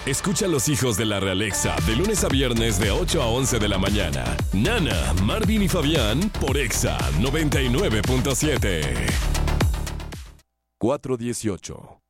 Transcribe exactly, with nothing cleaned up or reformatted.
Escucha a los hijos de la Realexa de lunes a viernes de ocho a once de la mañana. Nana, Marvin y Fabián por Exa noventa y nueve punto siete. cuatro dieciocho.